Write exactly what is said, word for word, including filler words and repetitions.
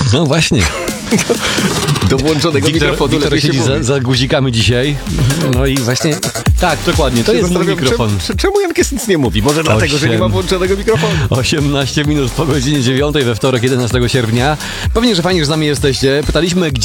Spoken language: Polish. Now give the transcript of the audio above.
No właśnie. Do włączonego Wiktor, mikrofonu Wiktor lepiej się siedzi za, mówi. za guzikami dzisiaj. No i właśnie, tak, dokładnie, to jest mój Zastanawiam, mikrofon. Czemu, czemu Jankes nic nie mówi? Może dlatego, że nie ma Osiem. włączonego mikrofonu. osiemnaście minut po godzinie dziewiątej we wtorek, jedenastego sierpnia. Pewnie, że fajnie, że z nami jesteście. Pytaliśmy, gdzie